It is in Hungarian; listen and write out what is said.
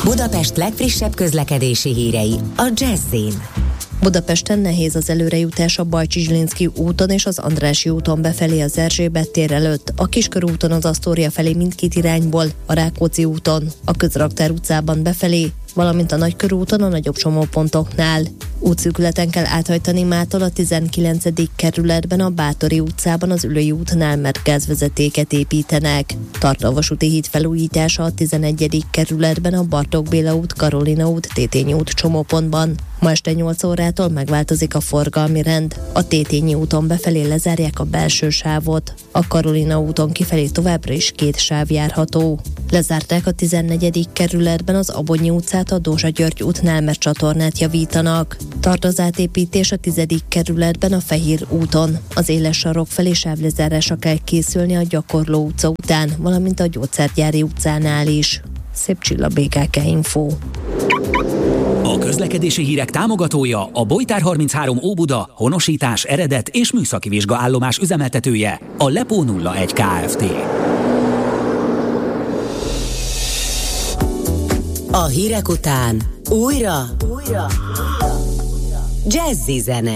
Budapest legfrissebb közlekedési hírei a Jazz-in. Budapesten nehéz az előrejutás a Bajcsy-Zsilinszky úton és az Andrássy úton befelé az Erzsébet tér előtt, a Kiskörúton az Asztória felé mindkét irányból, a Rákóczi úton, a Közraktár utcában befelé, valamint a Nagykörúton a nagyobb csomópontoknál. Útszűkületen kell áthajtani mától a 19. kerületben a Báthori utcában az Ülői útnál, mert gázvezetéket építenek. Tart a vasúti híd felújítása a 11. kerületben a Bartók Béla út, Karolina út, Tétényi út csomópontban. Ma este 8 órától megváltozik a forgalmi rend. A Tétényi úton befelé lezárják a belső sávot. A Karolina úton kifelé továbbra is 2 sáv járható. Lezárták a 14. kerületben az Abonyi utcát a Dózsa György útnál, mert csatornát javítanak. Tart az átépítés a 10. kerületben a Fehér úton. Az Éles sarok felé sávlezárásra kell készülni a Gyakorló utca után, valamint a Gyógyszergyári utcánál is. Szép Csilla, BKK Info. A közlekedési hírek támogatója a Bojtár 33 Óbuda, honosítás, eredet és műszaki vizsgaállomás üzemeltetője, a Lepó 01 Kft. A hírek után újra Jazzy zene.